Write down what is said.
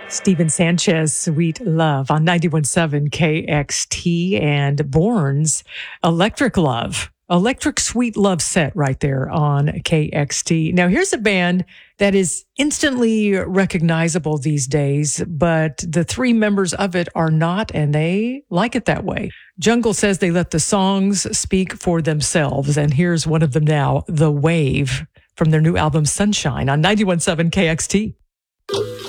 Steven Sanchez, Sweet Love on 91.7 KXT, and Borns, Electric Love. Electric Sweet Love set right there on KXT. Now, here's a band that is instantly recognizable these days, but the three members of it are not, and they like it that way. Jungle says they let the songs speak for themselves, and here's one of them now, The Wave, from their new album Sunshine on 91.7 KXT.